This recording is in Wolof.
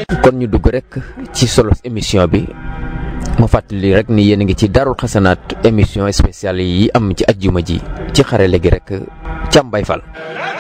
kon ñu dugg rek ci solo émission bi ma fàttali rek ni yéen a ngi ci Daarul Xasanaat émission spéciale yi am ci ajjuma ji ci xarale gi rek Thiam Baye Fall.